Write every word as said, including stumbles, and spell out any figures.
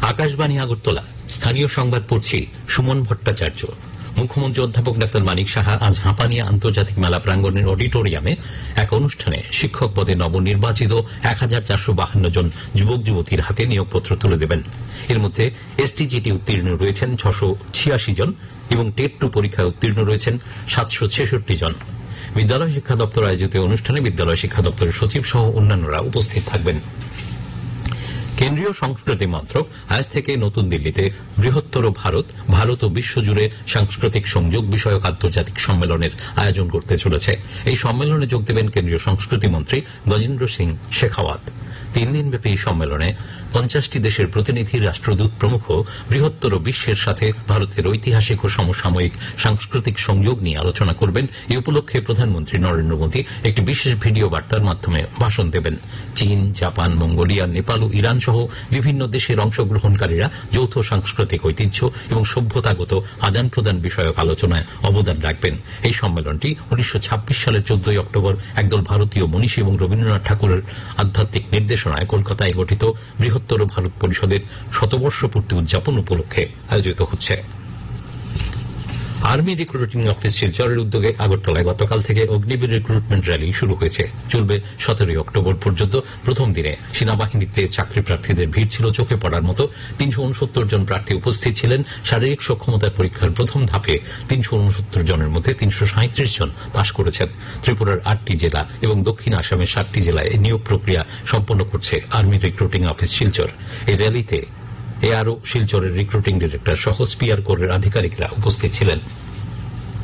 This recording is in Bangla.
আকাশবাণী আগরতলা, স্থানীয় সংবাদ পড়ছি সুমন ভট্টাচার্য। মুখ্যমন্ত্রী অধ্যাপক ডাক্তার মানিক সাহা আজ হাঁপানিয়া আন্তর্জাতিক মেলা প্রাঙ্গণের অডিটোরিয়ামে এক অনুষ্ঠানে শিক্ষক পদে নবনির্বাচিত এক হাজার চারশো বাহান্ন জন যুবক যুবতীর হাতে নিয়োগপত্র তুলে দেবেন। এর মধ্যে এসটিজিটি উত্তীর্ণ রয়েছেন ছশো ছিয়াশি জন এবং টেট টু পরীক্ষায় উত্তীর্ণ রয়েছেন সাতশো ছেষট্টি জন। বিদ্যালয় শিক্ষা দপ্তর আয়োজিত অনুষ্ঠানে বিদ্যালয় শিক্ষা দপ্তরের সচিব সহ অন্যান্যরা উপস্থিত থাকবেন। কেন্দ্রীয় সংস্কৃতি মন্ত্রক আজ থেকে নতুন দিল্লিতে বৃহত্তর ভারত ভারত ও বিশ্বজুড়ে সাংস্কৃতিক সংযোগ বিষয়ক আন্তর্জাতিক সম্মেলনের আয়োজন করতে চলেছে। এই সম্মেলনে যোগ দেবেন কেন্দ্রীয় সংস্কৃতি মন্ত্রী গজেন্দ্র সিং শেখাওয়াত। তিন দিনব্যাপী এই সম্মেলনে পঞ্চাশটি দেশের প্রতিনিধি, রাষ্ট্রদূত প্রমুখ বৃহত্তর বিশ্বের সাথে ভারতের ঐতিহাসিক ও সমসাময়িক সাংস্কৃতিক সংযোগ নিয়ে আলোচনা করবেন। এই উপলক্ষে প্রধানমন্ত্রী নরেন্দ্র মোদী একটি বিশেষ ভিডিও বার্তার মাধ্যমে ভাষণ দেবেন। চীন, জাপান, মঙ্গোলিয়া, নেপাল ও ইরান সহ বিভিন্ন দেশের অংশগ্রহণকারীরা যৌথ সাংস্কৃতিক ঐতিহ্য এবং সভ্যতাগত আদান প্রদান বিষয়ক আলোচনায় অবদান রাখবেন। এই সম্মেলনটি উনিশশো ছাব্বিশ সালের চোদ্দই অক্টোবর একদল ভারতীয় মনীষী এবং রবীন্দ্রনাথ ঠাকুরের আধ্যাত্মিক নির্দেশনায় কলকাতায় গঠিত বৃহত্তর ভারত পরিষদের শতবর্ষ পূর্তি উদযাপন উপলক্ষে আয়োজিত হচ্ছে। আর্মি রিক্রুটিং অফিস শিলচরের উদ্যোগে আগরতলায় গতকাল থেকে অগ্নিবীর রিক্রুটমেন্ট র্যালি শুরু হয়েছে। চলবে সতেরোই অক্টোবর পর্যন্ত। প্রথম দিনে সেনাবাহিনীতে চাকরি প্রার্থীদের ভিড় ছিল চোখে পড়ার মতো। তিনশো উনসত্তর জন প্রার্থী উপস্থিত ছিলেন। শারীরিক সক্ষমতার পরীক্ষার প্রথম ধাপে তিনশো উনসত্তর জনের মধ্যে তিনশো সাঁত্রিশ জন পাশ করেছেন। ত্রিপুরার আটটি জেলা এবং দক্ষিণ আসামের সাতটি জেলায় নিয়োগ প্রক্রিয়া সম্পন্ন করছে আর্মি রিক্রুটিং অফিস শিলচর। এই র্যালিতে এআরও শিলচরের রিক্রুটিং ডিরেক্টর সহ স্পিয়ার কোরের আধিকারিকরা উপস্থিত ছিলেন।